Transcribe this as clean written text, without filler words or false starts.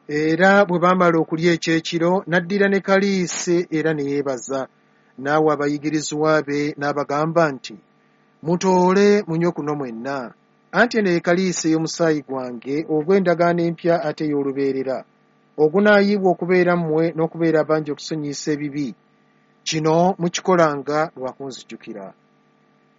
Era bwe baamala okulya ekyekiro n'addira ne kaliisi era ne yeebaza. N'awa abayigirizwa be n'abagamba nti, mutoole munywe kuno mwenna, anti eno ye kaliisi ey'omusaayi gwange ogw'endagaano empya ate ey'olubeerera, ogunaayiibwa okubeera mmwe n'okubeera abangi okusonyiyisa ebibi. Kino mukikolanga lwa kunzijukira.